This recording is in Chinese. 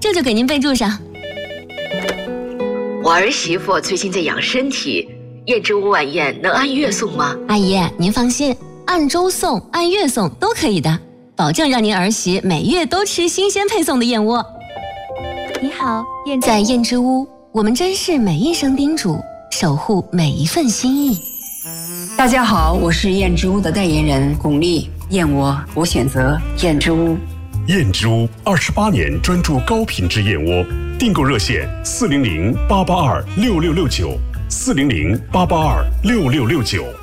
这就给您备注上。 我儿媳妇最近在养身体，燕之屋晚宴能按月送吗？ 阿姨，您放心，按周送、按月送都可以的，保证让您儿媳每月都吃新鲜配送的燕窝。 你好， 在燕之屋，我们珍视每一声叮嘱，守护每一份心意。 大家好，我是燕之屋的代言人巩俐，燕窝我选择燕之屋。 燕之屋28年专注高品质燕窝，订购热线400-882-6669，400-882-6669。